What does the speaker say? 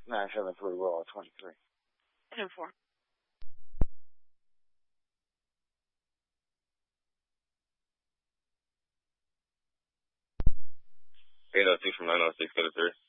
973 Royal 23. 10-4. 802 from 906, go to 3.